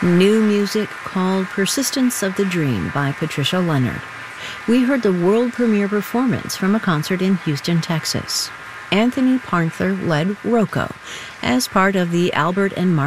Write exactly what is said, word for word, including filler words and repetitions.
New music called Persistence of the Dream by Patricia Leonard. We heard the world premiere performance from a concert in Houston, Texas. Anthony Parnther led Rocco as part of the Albert and Mark